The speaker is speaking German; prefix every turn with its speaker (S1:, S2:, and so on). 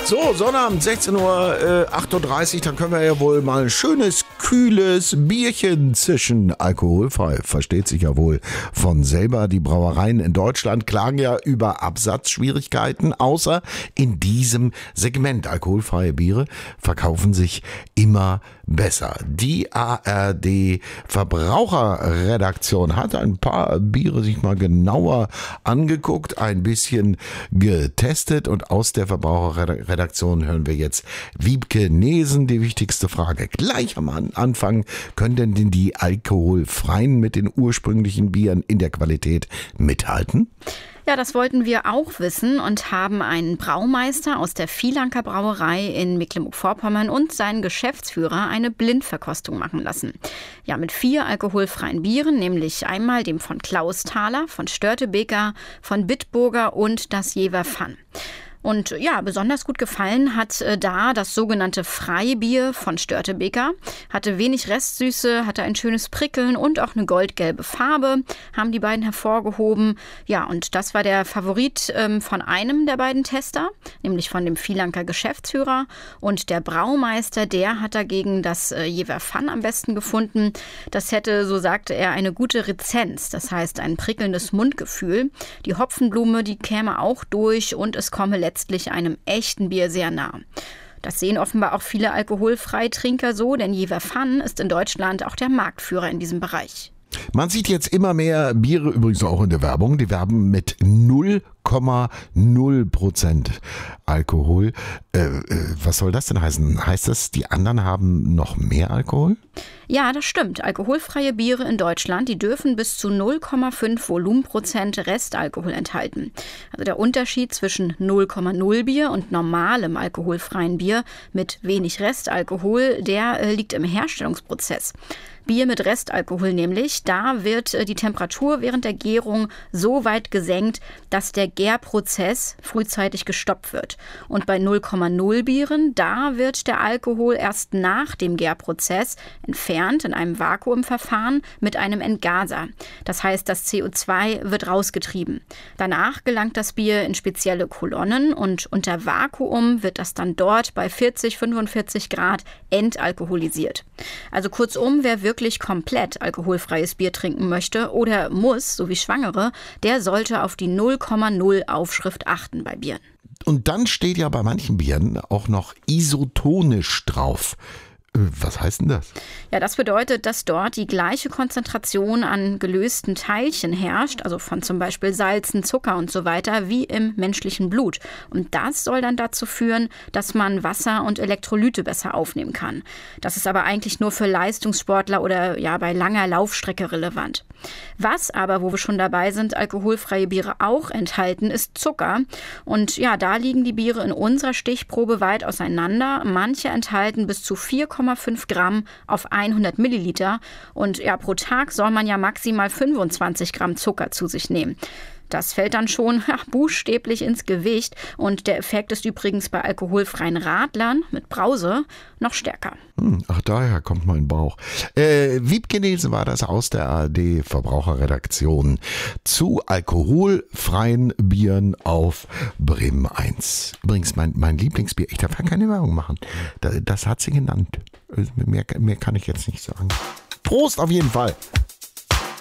S1: So, Sonnabend, 16:38 Uhr, dann können wir ja wohl mal ein schönes, kühles Bierchen zischen. Alkoholfrei, versteht sich ja wohl von selber. Die Brauereien in Deutschland klagen ja über Absatzschwierigkeiten, außer in diesem Segment. Alkoholfreie Biere verkaufen sich immer besser. Die ARD Verbraucherredaktion hat ein paar Biere sich mal genauer angeguckt, ein bisschen getestet, und aus der Verbraucherredaktion hören wir jetzt Wiebke Nesen. Die wichtigste Frage gleich am Anfang: Können denn die alkoholfreien mit den ursprünglichen Bieren in der Qualität mithalten?
S2: Ja, das wollten wir auch wissen und haben einen Braumeister aus der Vielanker Brauerei in Mecklenburg-Vorpommern und seinen Geschäftsführer eine Blindverkostung machen lassen. Ja, mit 4 alkoholfreien Bieren, nämlich einmal dem von Klausthaler, von Störtebeker, von Bitburger und das Jever Fun. Und ja, besonders gut gefallen hat da das sogenannte Freibier von Störtebeker. Hatte wenig Restsüße, hatte ein schönes Prickeln und auch eine goldgelbe Farbe, haben die beiden hervorgehoben. Ja, und das war der Favorit von einem der beiden Tester, nämlich von dem Vielanker Geschäftsführer. Und der Braumeister, der hat dagegen das Jever Fun am besten gefunden. Das hätte, so sagte er, eine gute Rezenz, das heißt ein prickelndes Mundgefühl. Die Hopfenblume, die käme auch durch und es komme letztlich einem echten Bier sehr nah. Das sehen offenbar auch viele Alkoholfreitrinker so, denn Jever Fun ist in Deutschland auch der Marktführer in diesem Bereich.
S1: Man sieht jetzt immer mehr Biere, übrigens auch in der Werbung, die werben mit 0,0% Alkohol. Was soll das denn heißen? Heißt das, die anderen haben noch mehr Alkohol?
S2: Ja, das stimmt. Alkoholfreie Biere in Deutschland, die dürfen bis zu 0,5 Volumenprozent Restalkohol enthalten. Also der Unterschied zwischen 0,0 Bier und normalem alkoholfreien Bier mit wenig Restalkohol, der liegt im Herstellungsprozess. Bier mit Restalkohol nämlich, da wird die Temperatur während der Gärung so weit gesenkt, dass der Gärprozess frühzeitig gestoppt wird. Und bei 0,0 Bieren, da wird der Alkohol erst nach dem Gärprozess entfernt in einem Vakuumverfahren mit einem Entgaser. Das heißt, das CO2 wird rausgetrieben. Danach gelangt das Bier in spezielle Kolonnen und unter Vakuum wird das dann dort bei 40, 45 Grad entalkoholisiert. Also kurzum, wer wirklich komplett alkoholfreies Bier trinken möchte oder muss, so wie Schwangere, der sollte auf die 0,0 Aufschrift achten bei Bieren.
S1: Und dann steht ja bei manchen Bieren auch noch isotonisch drauf. Was heißt denn das?
S2: Ja, das bedeutet, dass dort die gleiche Konzentration an gelösten Teilchen herrscht, also von zum Beispiel Salzen, Zucker und so weiter, wie im menschlichen Blut. Und das soll dann dazu führen, dass man Wasser und Elektrolyte besser aufnehmen kann. Das ist aber eigentlich nur für Leistungssportler oder ja bei langer Laufstrecke relevant. Was aber, wo wir schon dabei sind, alkoholfreie Biere auch enthalten, ist Zucker. Und ja, da liegen die Biere in unserer Stichprobe weit auseinander. Manche enthalten bis zu 4,5 Gramm auf 100 Milliliter. Und ja, pro Tag soll man ja maximal 25 Gramm Zucker zu sich nehmen. Das fällt dann schon buchstäblich ins Gewicht. Und der Effekt ist übrigens bei alkoholfreien Radlern mit Brause noch stärker.
S1: Ach, daher kommt mein Bauch. Wiebke Nesen war das aus der ARD Verbraucherredaktion zu alkoholfreien Bieren auf Bremen 1. Übrigens mein Lieblingsbier, ich darf ja keine Werbung machen. Das hat sie genannt. Mehr kann ich jetzt nicht sagen. Prost auf jeden Fall.